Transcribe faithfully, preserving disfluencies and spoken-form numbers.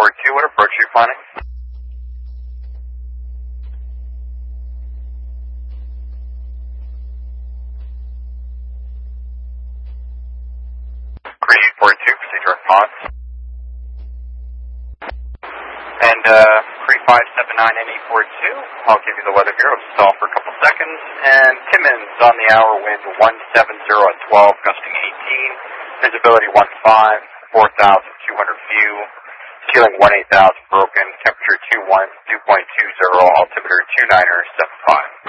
four two, what approach are you planning? Green eight four two, proceed direct pods. And uh, three five seven nine N eight four two, I'll give you the weather bureau, stall for a couple seconds. And Timmins on the hour, wind one seven zero at twelve, gusting eighteen, visibility one five, four thousand two hundred view, ceiling one eight thousand broken, temperature two one, dew point two zero, altimeter two niner seven five.